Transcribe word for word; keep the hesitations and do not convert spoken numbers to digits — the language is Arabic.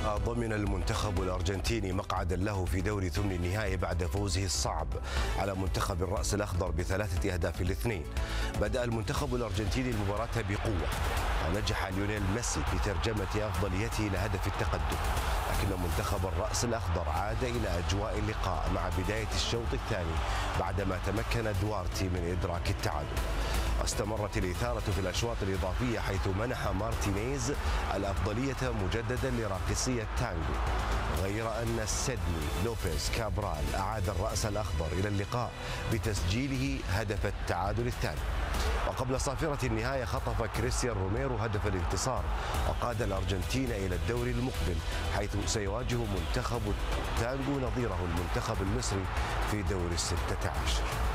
ضمن المنتخب الأرجنتيني مقعدا له في دور ثمن النهائي بعد فوزه الصعب على منتخب الرأس الأخضر بثلاثة أهداف لاثنين. بدأ المنتخب الأرجنتيني المباراة بقوة ونجح ليونيل ميسي في ترجمة أفضليته إلى هدف التقدم، لكن منتخب الرأس الأخضر عاد إلى أجواء اللقاء مع بداية الشوط الثاني بعدما تمكن دوارتي من إدراك التعادل. واستمرت الإثارة في الأشواط الإضافية حيث منح مارتينيز الأفضلية مجددا لراقصي التانجو، غير أن سيدني لوبيز كابرال أعاد الرأس الأخضر إلى اللقاء بتسجيله هدف التعادل الثاني. وقبل صافرة النهاية خطف كريستيان روميرو هدف الانتصار وقاد الأرجنتين إلى الدور المقبل، حيث سيواجه منتخب التانجو نظيره المنتخب المصري في دور الستة عشر.